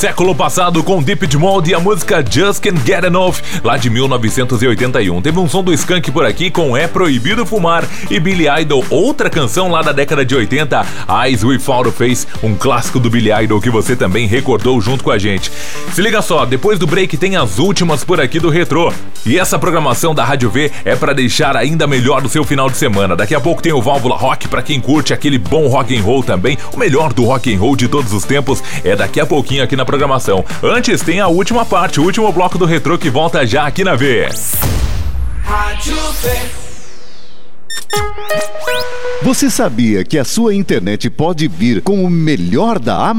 século passado com Depeche Mode e a música Just Can't Get Enough, lá de 1981. Teve um som do Skank por aqui com É Proibido Fumar e Billy Idol, outra canção lá da década de 80, Eyes Without a Face, um clássico do Billy Idol que você também recordou junto com a gente. Se liga só, depois do break tem as últimas por aqui do Retrô. E essa programação da Rádio V é pra deixar ainda melhor o seu final de semana. Daqui a pouco tem o Válvula Rock pra quem curte aquele bom rock and roll também. O melhor do rock and roll de todos os tempos é daqui a pouquinho aqui na programação. Antes tem a última parte, o último bloco do Retrô que volta já aqui na V. Rádio V. Você sabia que a sua internet pode vir com o melhor da Amazon?